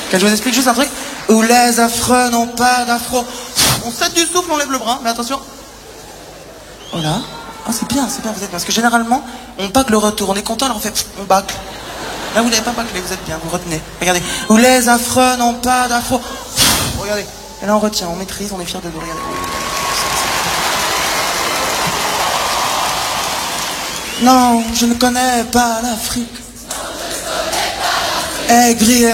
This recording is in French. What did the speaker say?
Que je vous explique juste un truc. Où les affreux n'ont pas d'afro. On saute du souffle, on lève le bras, mais attention. Voilà. Ah, c'est bien, vous êtes. Parce que généralement, on bâcle le retour. On est content, alors on fait, on bâcle. Là, vous n'avez pas bâclé, vous êtes bien, vous retenez. Regardez. Où les affreux n'ont pas d'afro. Regardez. Et là, on retient, on maîtrise, on est fiers de vous. Regardez. Non, je ne connais pas l'Afrique. Aigri et